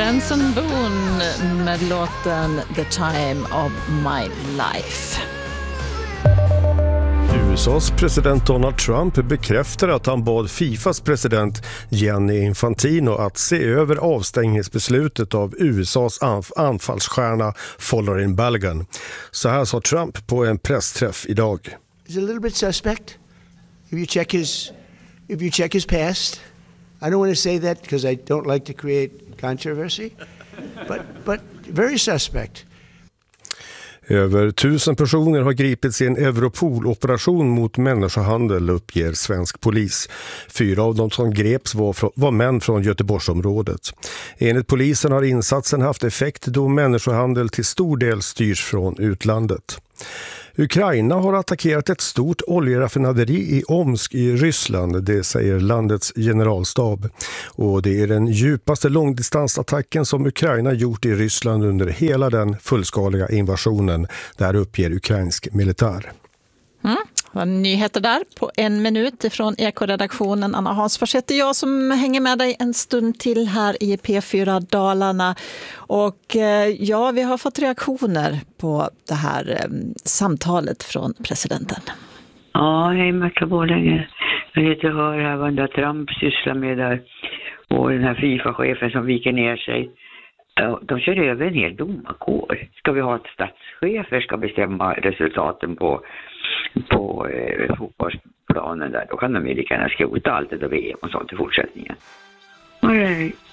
Benson Boone med låten The Time of My Life. USAs president Donald Trump bekräftar att han bad FIFAs president Gianni Infantino att se över avstängningsbeslutet av USAs anfallsstjärna Folarin Balogun. Så här sa Trump på en pressträff idag. It's a little bit suspect if you check his past. I don't want to say that because I don't like to create controversy, but very suspect. Över 1000 personer har gripits i en Europol-operation mot människohandel, uppger svensk polis. 4 av dem som greps var män från Göteborgsområdet. Enligt polisen har insatsen haft effekt då människohandel till stor del styrs från utlandet. Ukraina har attackerat ett stort oljeraffinaderi i Omsk i Ryssland, det säger landets generalstab. Och det är den djupaste långdistansattacken som Ukraina gjort i Ryssland under hela den fullskaliga invasionen, där uppger ukrainsk militär. Nyheter där på 1 minut från Eko-redaktionen. Anna Hansfors heter jag som hänger med dig en stund till här i P4 Dalarna. Och ja, vi har fått reaktioner på det här samtalet från presidenten. Ja, hej Märta Borlänge. Jag heter hör här vad Trump sysslar med där. Och den här FIFA-chefen som viker ner sig. De kör över en hel domarkår. Ska vi ha ett statschefer ska bestämma resultaten på fotbollsplanen där. Då kan de ju lika gärna skrota allt det då VM och sånt i fortsättningen. All right.